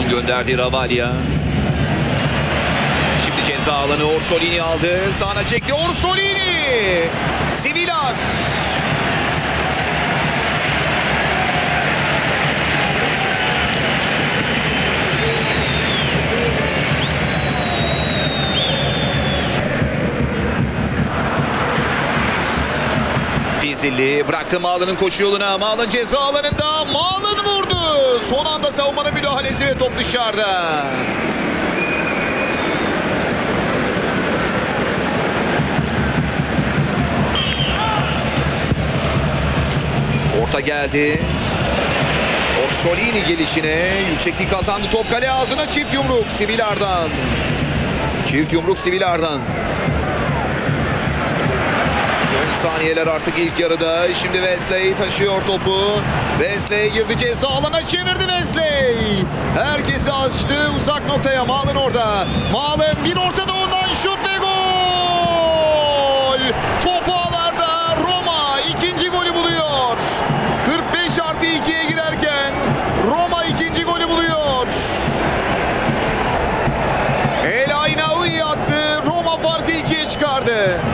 Uzun gönderdi Ravalya. Şimdi ceza alanı Orsolini aldı. Sağına çekti Orsolini. Sivilar. Fizili bıraktı Mağlın'ın koşu yoluna. Mağlın ceza alanında. Mağlın vurdu. Son anda savunmanın müdahalesi ve top dışarıda. Orta geldi. Orsolini gelişine. Yükseklik kazandı. Top kale ağzına. Çift yumruk Sivilar'dan. Çift yumruk Sivilar'dan. Son saniyeler artık ilk yarıda. Şimdi Wesley taşıyor topu. Wesley girdi ceza alana, çevirdi Wesley. Herkesi açtı uzak noktaya. Mağlın orada. Mağlın bir Orta Doğu'ndan şut ve gol. Topu ağlarda. Roma ikinci golü buluyor. 45+2'ye girerken Roma ikinci golü buluyor. El Aynaoui attı. Roma farkı 2'ye çıkardı.